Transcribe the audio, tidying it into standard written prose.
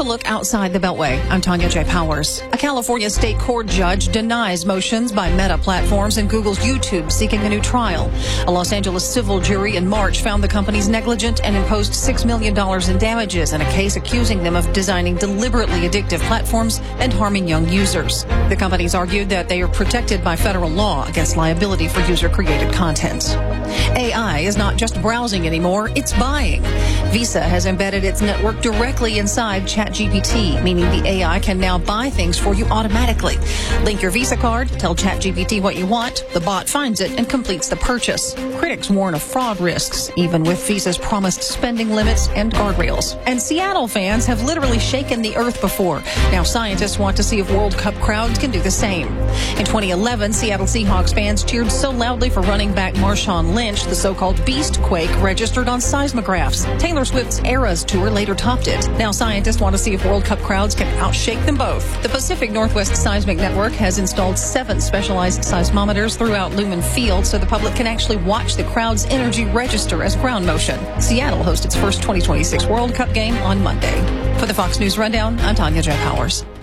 a look outside the Beltway. I'm Tanya J. Powers. A California state court judge denies motions by Meta Platforms and Google's YouTube seeking a new trial. A Los Angeles civil jury in March found the companies negligent and imposed $6 million in damages in a case accusing them of designing deliberately addictive platforms and harming young users. The companies argued that they are protected by federal law against liability for user-created content. AI is not just browsing anymore, it's buying. Visa has embedded its network directly inside ChatGPT, meaning the AI can now buy things for you automatically. Link your Visa card, tell ChatGPT what you want, the bot finds it and completes the purchase. Critics warn of fraud risks, even with Visa's promised spending limits and guardrails. And Seattle fans have literally shaken the earth before. Now scientists want to see if World Cup crowds can do the same. In 2011, Seattle Seahawks fans cheered so loudly for running back Marshawn Lynch, the so-called Beastquake registered on seismographs. Taylor Swift's Eras tour later topped it. Now scientists want to see if World Cup crowds can outshake them both. The Pacific Northwest Seismic Network has installed 7 specialized seismometers throughout Lumen Field so the public can actually watch the crowd's energy register as ground motion. Seattle hosts its first 2026 World Cup game on Monday. For the Fox News Rundown, I'm Tanya J. Powers.